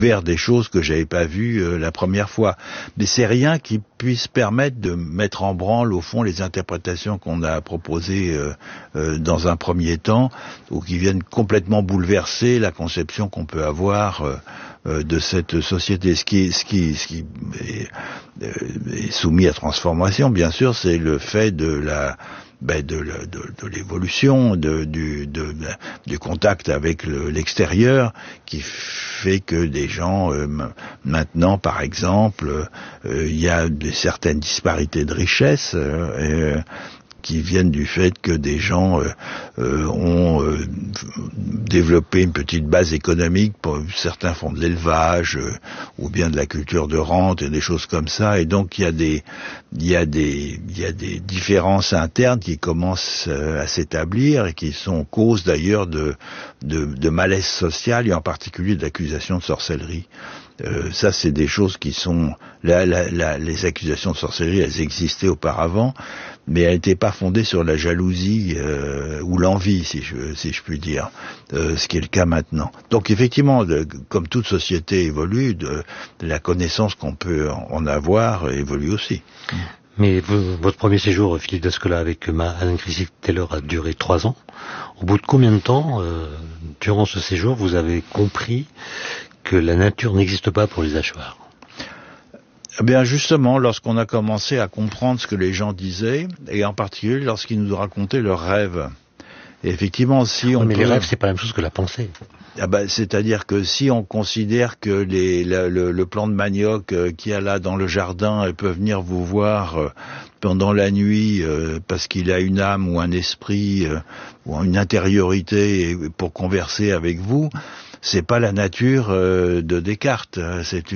vers des choses que j'avais pas vues la première fois. Mais c'est rien qui puisse permettre de mettre en branle, au fond, les interprétations qu'on a proposées dans un premier temps, ou qui viennent complètement bouleverser la conception qu'on peut avoir de cette société. Ce qui est soumis à transformation, bien sûr, c'est le fait de l'évolution, du contact avec l'extérieur, qui fait que des gens, maintenant, par exemple, il y a certaines disparités de richesse, qui viennent du fait que des gens ont développé une petite base économique. Certains font de l'élevage ou bien de la culture de rente et des choses comme ça. Et donc il y a des différences internes qui commencent à s'établir et qui sont cause d'ailleurs de malaise social et en particulier d'accusations de sorcellerie. Ça, c'est des choses qui sont... les accusations de sorcellerie, elles existaient auparavant, mais elles n'étaient pas fondées sur la jalousie ou l'envie, si je puis dire, ce qui est le cas maintenant. Donc effectivement, comme toute société évolue, la connaissance qu'on peut en avoir évolue aussi. Mais votre premier séjour, Philippe Descola, avec Anne-Christine Taylor a duré 3 ans. Au bout de combien de temps, durant ce séjour, vous avez compris que la nature n'existe pas pour les hachoirs? Eh bien justement, lorsqu'on a commencé à comprendre ce que les gens disaient, et en particulier lorsqu'ils nous racontaient leurs rêves. Et effectivement, si on... Mais les rêves, c'est pas la même chose que la pensée. Ah ben, c'est-à-dire que si on considère que le plant de manioc qu'il y a là dans le jardin peut venir vous voir pendant la nuit parce qu'il a une âme ou un esprit ou une intériorité pour converser avec vous, c'est pas la nature de Descartes. C'est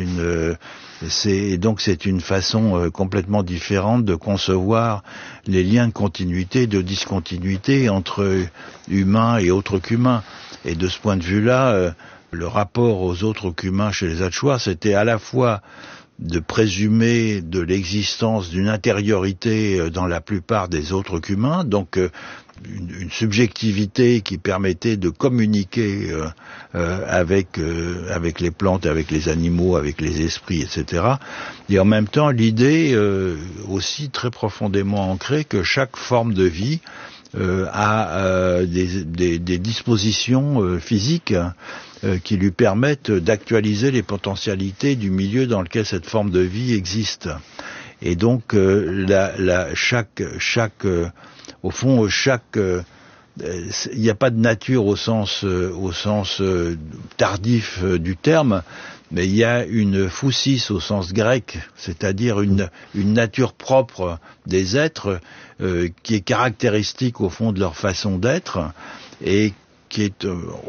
une façon complètement différente de concevoir les liens de continuité, de discontinuité entre humains et autres qu'humains. Et de ce point de vue-là, le rapport aux autres qu'humains chez les Hachoirs, c'était à la fois de présumer de l'existence d'une intériorité dans la plupart des autres qu'humains, donc une subjectivité qui permettait de communiquer avec les plantes, avec les animaux, avec les esprits, etc. Et en même temps, l'idée aussi très profondément ancrée que chaque forme de vie a des dispositions physiques qui lui permettent d'actualiser les potentialités du milieu dans lequel cette forme de vie existe. Et donc, au fond, il n'y a pas de nature au sens tardif du terme, mais il y a une phoussis au sens grec, c'est-à-dire une nature propre des êtres qui est caractéristique au fond de leur façon d'être et qui est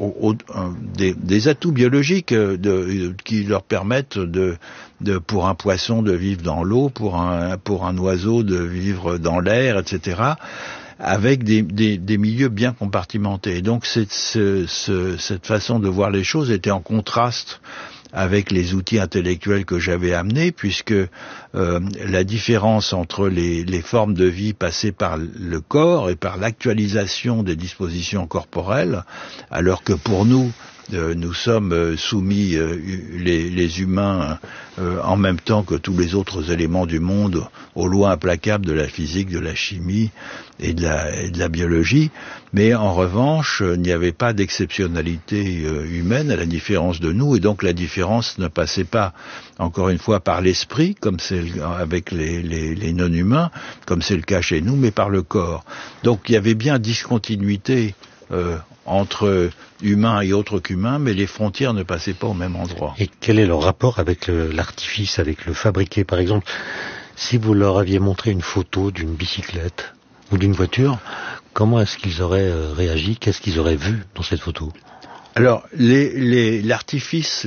des atouts biologiques qui leur permettent pour un poisson de vivre dans l'eau, pour un oiseau de vivre dans l'air, etc., avec des milieux bien compartimentés. Et donc cette façon de voir les choses était en contraste avec les outils intellectuels que j'avais amenés, puisque la différence entre les formes de vie passées par le corps et par l'actualisation des dispositions corporelles, alors que pour nous, nous sommes soumis, les humains, en même temps que tous les autres éléments du monde, aux lois implacables de la physique, de la chimie et de la biologie. Mais en revanche, il n'y avait pas d'exceptionnalité humaine à la différence de nous, et donc la différence ne passait pas, encore une fois, par l'esprit, comme c'est avec les non-humains, comme c'est le cas chez nous, mais par le corps. Donc il y avait bien discontinuité entre humains et autres qu'humains, mais les frontières ne passaient pas au même endroit. Et quel est leur rapport avec l'artifice, avec le fabriqué? Par exemple, si vous leur aviez montré une photo d'une bicyclette ou d'une voiture, comment est-ce qu'ils auraient réagi? Qu'est-ce qu'ils auraient vu dans cette photo? Alors, l'artifice,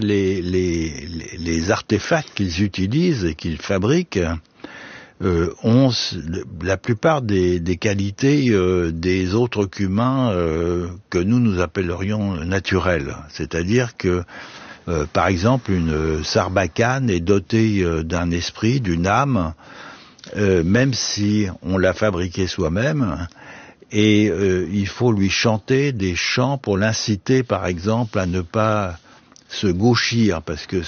les artefacts qu'ils utilisent et qu'ils fabriquent ont la plupart des qualités des autres qu'humains que nous appellerions naturelles. C'est-à-dire que, par exemple, une sarbacane est dotée d'un esprit, d'une âme, même si on l'a fabriquée soi-même, et il faut lui chanter des chants pour l'inciter, par exemple, à ne pas se gauchir, parce que